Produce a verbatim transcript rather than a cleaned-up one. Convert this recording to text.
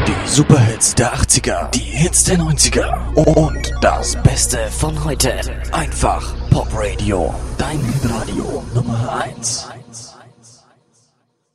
Die Superhits der achtziger, die Hits der neunziger und das Beste von heute. Einfach Pop Radio, dein Hitradio Nummer eins.